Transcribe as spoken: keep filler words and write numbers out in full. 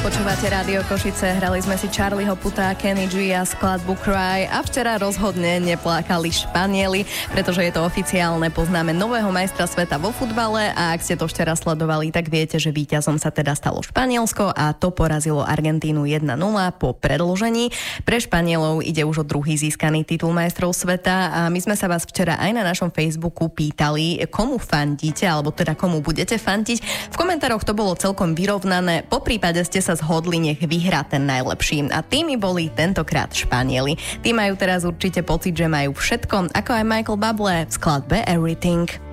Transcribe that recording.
Počúvate Rádio Košice, hrali sme si Charlieho Puta, Kenny G a skladbu Cry a včera rozhodne neplákali Španieli, pretože je to oficiálne, poznáme nového majstra sveta vo futbale a ak ste to včera sledovali, tak viete, že víťazom sa teda stalo Španielsko a to porazilo Argentínu jedna nula po predĺžení. Pre Španielov ide už o druhý získaný titul majstrov sveta a my sme sa vás včera aj na našom Facebooku pýtali, komu fandíte, alebo teda komu budete fandiť. V komentároch to bolo celkom vyrovnané, po prípade ste sa zhodli, nech vyhrá ten najlepší. A tými boli tentokrát Španieli. Tí majú teraz určite pocit, že majú všetko, ako aj Michael Bublé v skladbe Everything.